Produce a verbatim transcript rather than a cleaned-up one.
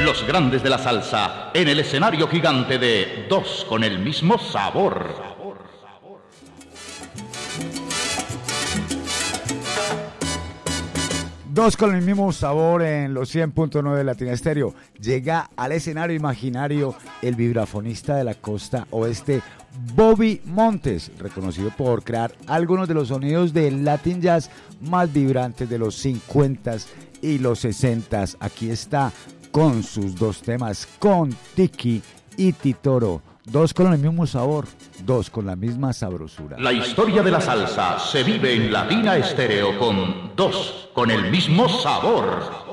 Los grandes de la salsa en el escenario gigante de Dos con el mismo sabor. Dos con el mismo sabor en los cien punto nueve de Latina Estéreo. Llega al escenario imaginario el vibrafonista de la costa oeste, Bobby Montes, reconocido por crear algunos de los sonidos del Latin Jazz más vibrantes de los cincuentas y los sesentas. Aquí está con sus dos temas, con Tiki y Titoro. Dos con el mismo sabor, dos con la misma sabrosura. La historia de la salsa se vive en Latina Estéreo con Dos con el mismo sabor.